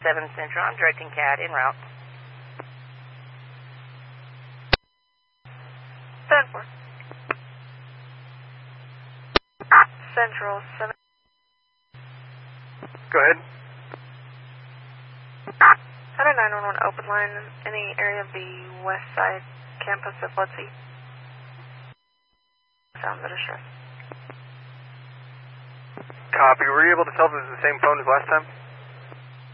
Central. I'm directing CAD en route. 10-4. Central 7. Go ahead. Had a 911 open line in any area of the west side campus of Lutzy. Sounds of distress. Copy. Were you able to tell if it was the same phone as last time?